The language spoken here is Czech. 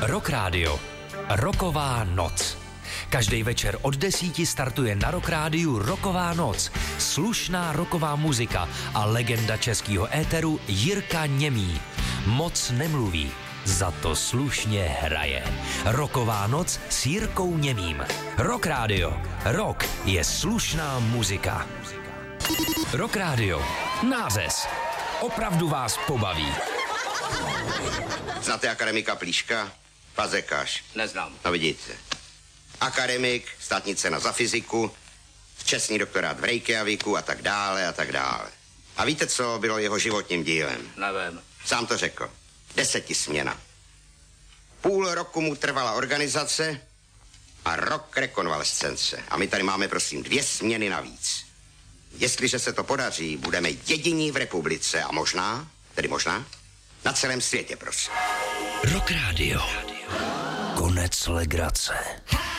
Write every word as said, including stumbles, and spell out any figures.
Rock Radio. Rocková noc. Každý večer od desíti startuje na Rock Rádiu Rocková noc. Slušná rocková muzika a legenda českého éteru Jirka Němý. Moc nemluví, za to slušně hraje. Rocková noc s Jirkou Němým. Rock Radio. Rock je slušná muzika. Rock Radio. Nářez. Opravdu vás pobaví. Znáte akademika Plíška? Fazekáš. Neznám. No vidíte. Akademik, státní cena za fyziku, čestný doktorát v Reykjavíku a tak dále a tak dále. A víte, co bylo jeho životním dílem? Nevím. Sám to řekl. Desetisměna. Půl roku mu trvala organizace a rok rekonvalescence. A my tady máme, prosím, dvě směny navíc. Jestliže se to podaří, budeme jediní v republice a možná, tedy možná, na celém světě, prosím. Rock Radio. Konec legrace.